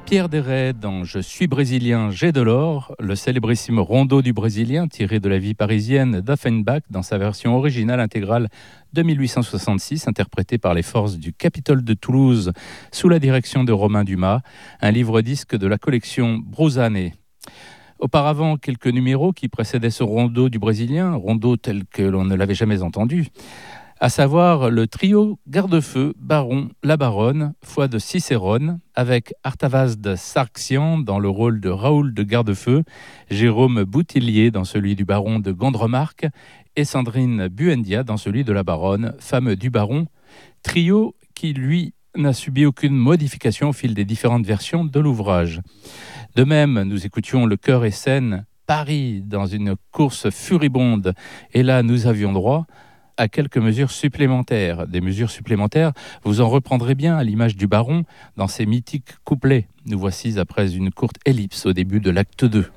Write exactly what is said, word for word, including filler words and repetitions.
Pierre Desrets dans Je suis brésilien, j'ai de l'or, le célébrissime rondo du brésilien tiré de la vie parisienne d'Offenbach dans sa version originale intégrale de mille huit cent soixante-six, interprété par les forces du Capitole de Toulouse sous la direction de Romain Dumas, un livre-disque de la collection Bruzane. Auparavant, quelques numéros qui précédaient ce rondo du brésilien, rondo tel que l'on ne l'avait jamais entendu, à savoir le trio Garde-Feu, Baron, la Baronne, foi de Cicérone, avec Artavasde Sarxian dans le rôle de Raoul de Garde-Feu, Jérôme Boutillier dans celui du Baron de Gondremarck et Sandrine Buendia dans celui de la Baronne, femme du Baron, trio qui, lui, n'a subi aucune modification au fil des différentes versions de l'ouvrage. De même, nous écoutions le chœur et scène Paris dans une course furibonde, et là, nous avions droit à quelques mesures supplémentaires. Des mesures supplémentaires, vous en reprendrez bien à l'image du Baron dans ses mythiques couplets. Nous voici après une courte ellipse au début de l'acte deux.